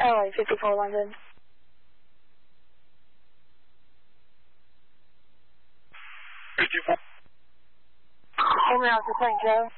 LA 54 London. Hold me out to St. Joe.